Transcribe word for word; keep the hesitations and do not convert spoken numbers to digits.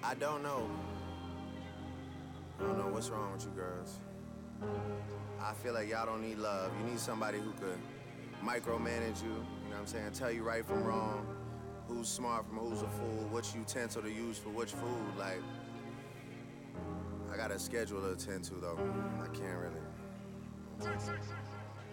I don't know. I don't know what's wrong with you girls. I feel like y'all don't need love. You need somebody who could micromanage you, you know what I'm saying? Tell you right from wrong, who's smart from who's a fool, which utensil to use for which food. Like, I got a schedule to attend to though. I can't really.